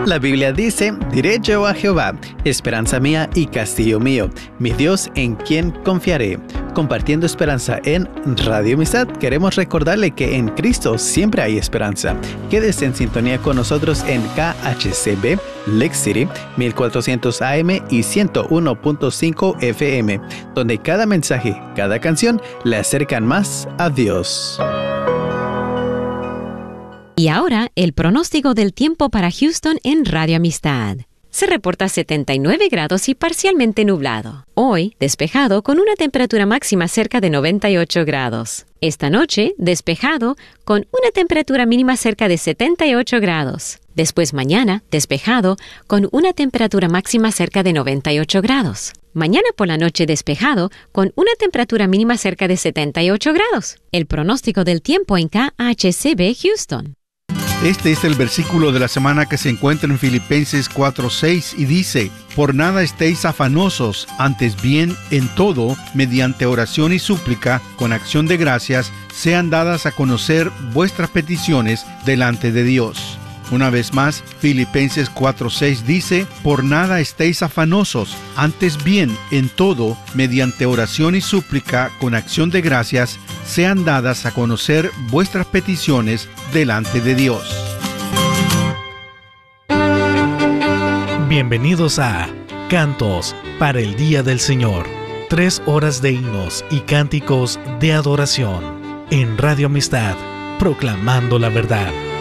La Biblia dice, diré yo a Jehová, esperanza mía y castillo mío, mi Dios en quien confiaré. Compartiendo esperanza en Radio Amistad, queremos recordarle que en Cristo siempre hay esperanza. Quédese en sintonía con nosotros en KHCB, Lake City, 1400 AM y 101.5 FM, donde cada mensaje, cada canción le acercan más a Dios. Y ahora, el pronóstico del tiempo para Houston en Radio Amistad. Se reporta 79 grados y parcialmente nublado. Hoy, despejado con una temperatura máxima cerca de 98 grados. Esta noche, despejado con una temperatura mínima cerca de 78 grados. Después mañana, despejado con una temperatura máxima cerca de 98 grados. Mañana por la noche despejado con una temperatura mínima cerca de 78 grados. El pronóstico del tiempo en KHCB Houston. Este es el versículo de la semana que se encuentra en Filipenses 4:6 y dice: Por nada estéis afanosos, antes bien en todo, mediante oración y súplica, con acción de gracias, sean dadas a conocer vuestras peticiones delante de Dios. Una vez más, Filipenses 4:6 dice: Por nada estéis afanosos, antes bien en todo, mediante oración y súplica, con acción de gracias, sean dadas a conocer vuestras peticiones delante de Dios. Bienvenidos a Cantos para el Día del Señor. 3 horas de himnos y cánticos de adoración en Radio Amistad, proclamando la verdad.